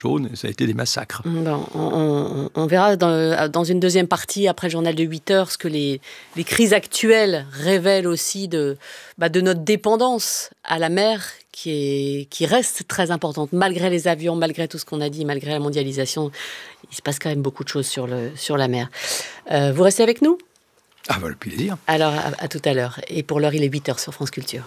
jaune, ça a été des massacres. Bon, on verra dans une deuxième partie, après le journal de 8 heures, ce que les crises actuelles révèlent aussi de notre dépendance à la mer, qui reste très importante. Malgré les avions, malgré tout ce qu'on a dit, malgré la mondialisation, il se passe quand même beaucoup de choses sur la mer. Vous restez avec nous ? Ah, le plaisir. Alors, à tout à l'heure. Et pour l'heure, il est 8 heures sur France Culture.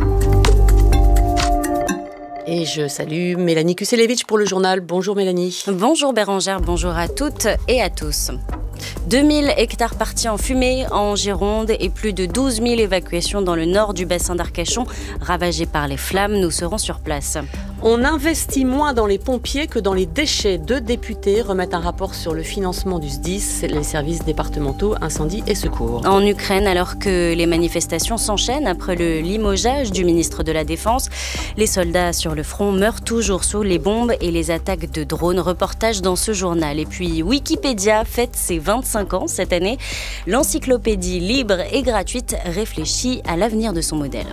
Et je salue Mélanie Kuselevitch pour le journal. Bonjour Mélanie. Bonjour Bérangère, bonjour à toutes et à tous. 2000 hectares partis en fumée en Gironde et plus de 12 000 évacuations dans le nord du bassin d'Arcachon, ravagé par les flammes. Nous serons sur place. On investit moins dans les pompiers que dans les déchets. 2 députés remettent un rapport sur le financement du SDIS, les services départementaux incendie et secours. En Ukraine, alors que les manifestations s'enchaînent après le limogeage du ministre de la Défense, les soldats sur le front meurent toujours sous les bombes et les attaques de drones. Reportage dans ce journal. Et puis Wikipédia fête ses 25 ans cette année. L'encyclopédie libre et gratuite réfléchit à l'avenir de son modèle.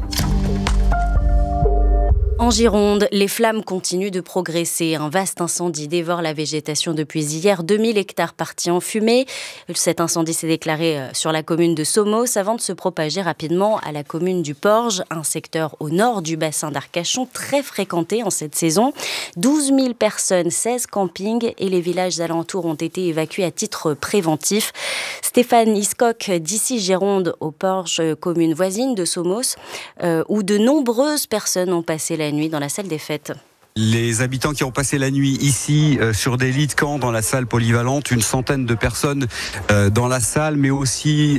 En Gironde, les flammes continuent de progresser. Un vaste incendie dévore la végétation depuis hier. 2000 hectares partis en fumée. Cet incendie s'est déclaré sur la commune de Somos avant de se propager rapidement à la commune du Porge, un secteur au nord du bassin d'Arcachon très fréquenté en cette saison. 12 000 personnes, 16 campings et les villages alentours ont été évacués à titre préventif. Stéphane Hiscock d'ici Gironde au Porge, commune voisine de Somos, où de nombreuses personnes ont passé la nuit dans la salle des fêtes. Les habitants qui ont passé la nuit ici sur des lits de camp dans la salle polyvalente, une centaine de personnes dans la salle, mais aussi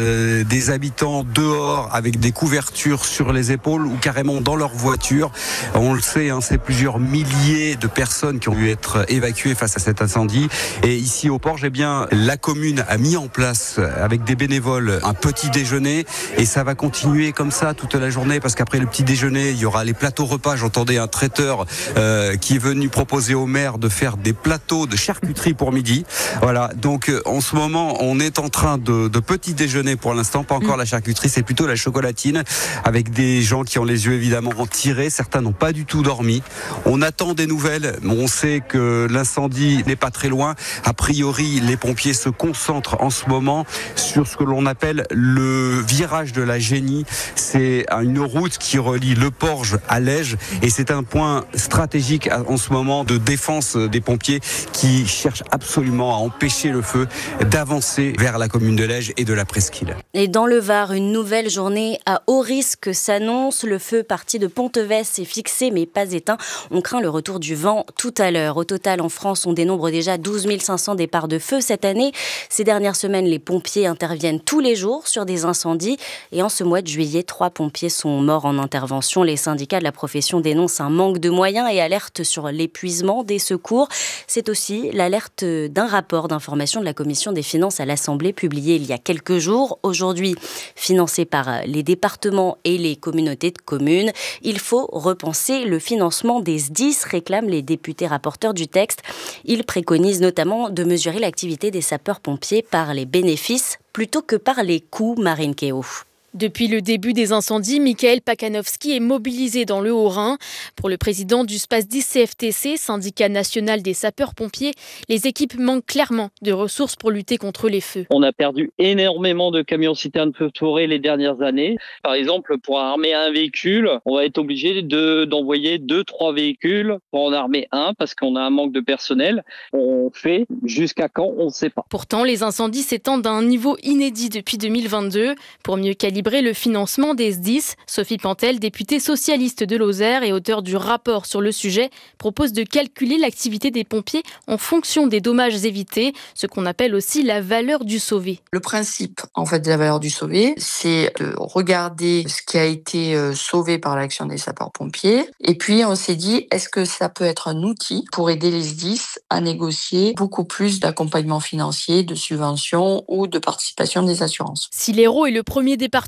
des habitants dehors avec des couvertures sur les épaules ou carrément dans leur voiture. On le sait, c'est plusieurs milliers de personnes qui ont dû être évacuées face à cet incendie. Et ici au Porge, la commune a mis en place avec des bénévoles un petit déjeuner et ça va continuer comme ça toute la journée parce qu'après le petit déjeuner, il y aura les plateaux repas. J'entendais un traiteur qui est venu proposer au maire de faire des plateaux de charcuterie pour midi. Voilà, donc en ce moment, on est en train de petit déjeuner pour l'instant, pas encore la charcuterie, c'est plutôt la chocolatine, avec des gens qui ont les yeux évidemment tirés, certains n'ont pas du tout dormi. On attend des nouvelles, on sait que l'incendie n'est pas très loin. A priori, les pompiers se concentrent en ce moment sur ce que l'on appelle le virage de la Génie. C'est une route qui relie le Porge à Lège et c'est un point stratégique en ce moment de défense des pompiers qui cherchent absolument à empêcher le feu d'avancer vers la commune de Lège et de la presqu'île. Et dans le Var, une nouvelle journée à haut risque s'annonce. Le feu parti de Ponteves est fixé mais pas éteint. On craint le retour du vent tout à l'heure. Au total, en France, on dénombre déjà 12 500 départs de feu cette année. Ces dernières semaines, les pompiers interviennent tous les jours sur des incendies. Et en ce mois de juillet, 3 pompiers sont morts en intervention. Les syndicats de la profession dénoncent un manque de moyens et alertent sur l'épuisement des secours. C'est aussi l'alerte d'un rapport d'information de la Commission des finances à l'Assemblée publié il y a quelques jours. Aujourd'hui, financé par les départements et les communautés de communes, il faut repenser le financement des SDIS, réclament les députés rapporteurs du texte. Ils préconisent notamment de mesurer l'activité des sapeurs-pompiers par les bénéfices plutôt que par les coûts, Marine Kéo. Depuis le début des incendies, Michael Pakanowski est mobilisé dans le Haut-Rhin. Pour le président du SPASDIS CFTC, syndicat national des sapeurs-pompiers, les équipes manquent clairement de ressources pour lutter contre les feux. On a perdu énormément de camions-citernes feux de forêt les dernières années. Par exemple, pour armer un véhicule, on va être obligé d'envoyer 2-3 véhicules pour en armer un parce qu'on a un manque de personnel. On fait jusqu'à quand, on ne sait pas. Pourtant, les incendies s'étendent à un niveau inédit depuis 2022. Pour mieux calibrer le financement des SDIS, Sophie Pantel, députée socialiste de Lozère et auteure du rapport sur le sujet, propose de calculer l'activité des pompiers en fonction des dommages évités, ce qu'on appelle aussi la valeur du sauvé. Le principe de la valeur du sauvé, c'est de regarder ce qui a été sauvé par l'action des sapeurs-pompiers. Et puis on s'est dit, est-ce que ça peut être un outil pour aider les SDIS à négocier beaucoup plus d'accompagnement financier, de subventions ou de participation des assurances. Si l'Hérault est le premier département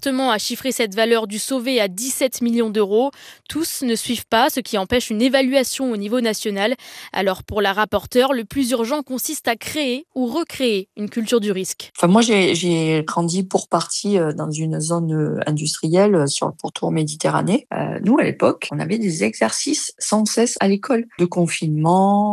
département a chiffré cette valeur du sauvé à 17 millions d'euros. Tous ne suivent pas, ce qui empêche une évaluation au niveau national. Alors pour la rapporteure, le plus urgent consiste à créer ou recréer une culture du risque. Moi, j'ai grandi pour partie dans une zone industrielle sur le pourtour Méditerranée. Nous, à l'époque, on avait des exercices sans cesse à l'école de confinement.